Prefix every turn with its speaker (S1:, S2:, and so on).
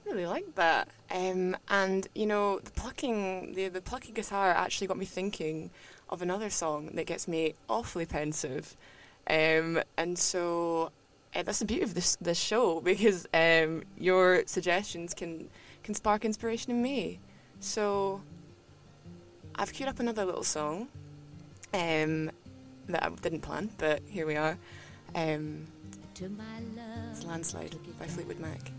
S1: Really like that. And you know, the plucky guitar actually got me thinking of another song that gets me awfully pensive. And so that's the beauty of this show because your suggestions can spark inspiration in me. So I've queued up another little song that I didn't plan, but here we are. It's Landslide by Fleetwood Mac.